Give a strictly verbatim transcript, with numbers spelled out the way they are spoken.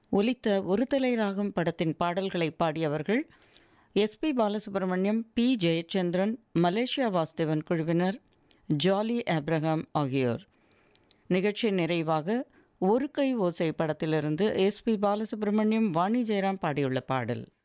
ஒலித்த ஒரு தலை ராகம் படத்தின் பாடல்களை பாடியவர்கள் S B Balasubramaniam, B Jayachandran, Malaysia Vasudevan குழுவினர், ஜாலி ஆப்ரஹாம் ஆகியோர். நிகழ்ச்சி நிறைவாக ஒரு கை ஓசை படத்திலிருந்து எஸ் பி பாலசுப்ரமணியம், வாணி ஜெயராம் பாடியுள்ள பாடல்.